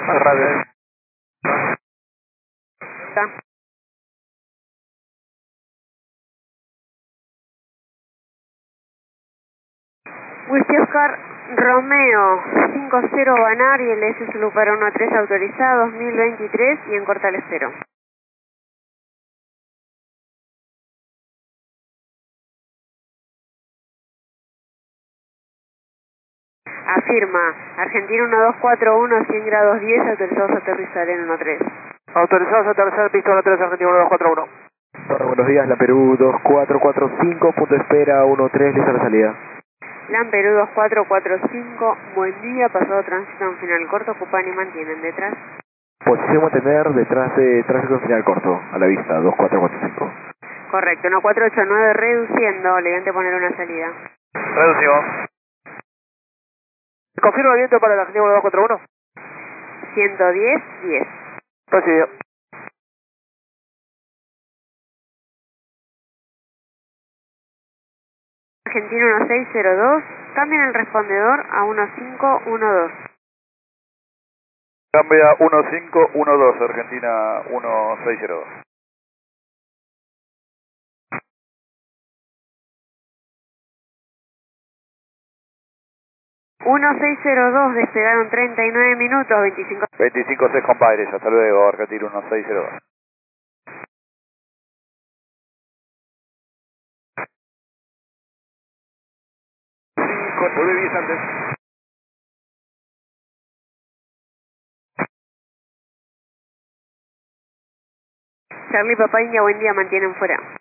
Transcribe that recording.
Radio. Whisky Oscar Romeo 50 Banar y el S Zulu para 13 autorizado 2023 y en Cortales 0. Afirma, Argentina 1241, 100 grados 10, autorizados a aterrizar en 13. Autorizados a aterrizar, pista 13, Argentina 1241. Hola, buenos días, la Perú 2445, punto de espera 13, lista de salida. LAN Perú 2445, buen día, pasado tránsito en final corto, ocupan y mantienen detrás. Posición mantener detrás de tránsito en final corto, a la vista, 2445. Correcto, 1489 reduciendo, elegante poner una salida. Reducimos. ¿Confirma el viento para la Argentina 1241? 110, 10. Recibido. Argentina 1602, cambien el respondedor a 1512. Cambia 1512, Argentina 1602. Uno 1602, despegaron 39 minutos, 25. 25-6 compadres, hasta luego, Argentina 1602. Vuelve 10 antes. Charlie Papá India, buen día, mantienen fuera.